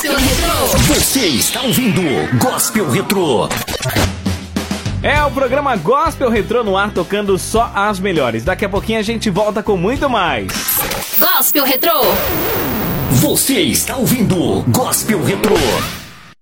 Gospel Retrô. Você está ouvindo Gospel Retrô. É o programa Gospel Retrô no ar, tocando só as melhores. Daqui a pouquinho a gente volta com muito mais. Gospel Retrô. Você está ouvindo Gospel Retrô.